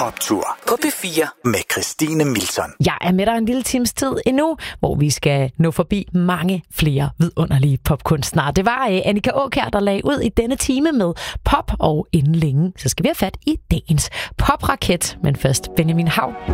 Poptur på P4 med Christine Milton. Jeg er med dig en lille times tid endnu, hvor vi skal nå forbi mange flere vidunderlige popkunstnere. Det var Annika Aakjær, der lagde ud i denne time med pop, og inden længe, så skal vi have fat i dagens popraket. Men først Benjamin Hav.